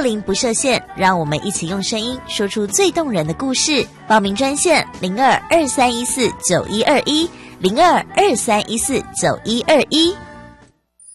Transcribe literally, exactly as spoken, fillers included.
龄不设限，让我们一起用声音说出最动人的故事。报名专线零二二三一四九一二一零二二三一四九一二一。